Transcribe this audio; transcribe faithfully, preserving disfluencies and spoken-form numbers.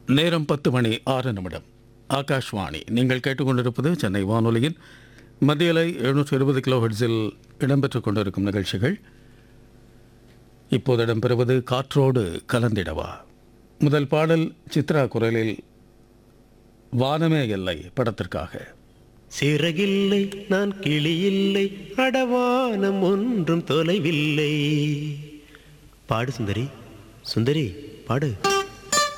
நேரம் பத்து மணி ஆறு நிமிடம். ஆகாஷ்வாணி. நீங்கள் கேட்டுக்கொண்டிருப்பது சென்னை வானொலியின் மத்தியலை எழுநூற்றி இருபது கிலோ ஹெர்ட்ஸில் இடம்பெற்றுக் கொண்டிருக்கும் நிகழ்ச்சிகள். இப்போது இடம்பெறுவது காற்றோடு கலந்திடவா. முதல் பாடல் சித்ரா குரலில் வானமே எல்லை படத்திற்காக. சிறகில்லை நான் கிளியில்லை அடவானம் ஒன்றும் தொலைவில்லை. பாடு சுந்தரி, சுந்தரி பாடு.